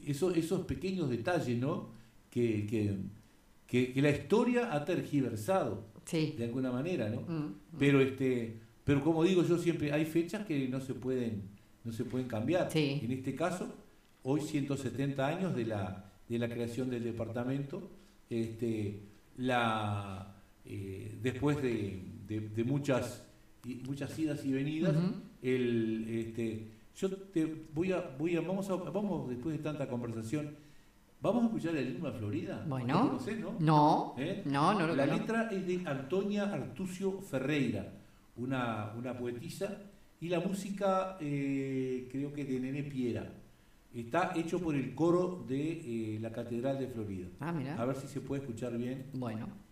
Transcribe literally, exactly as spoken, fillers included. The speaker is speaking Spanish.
esos, esos pequeños detalles, ¿no? Que, que, que, que la historia ha tergiversado, sí. de alguna manera, ¿no? Mm, mm. Pero este, pero como digo yo siempre, hay fechas que no se pueden, no se pueden cambiar. Sí. En este caso, hoy ciento setenta años de la, de la creación del departamento, este, la, eh, después de, de, de muchas, muchas idas y venidas, uh-huh. el, este, yo te voy a, voy a, vamos a, vamos después de tanta conversación, vamos a escuchar el himno a Florida. Bueno. ¿Lo conocés, no? No, ¿Eh? no, no lo La conozco. letra es de Antonia Artucio Ferreira, una, una poetisa, y la música eh, creo que es de Nene Piera. Está hecho por el coro de eh, la Catedral de Florida. Ah, mira. A ver si se puede escuchar bien. Bueno.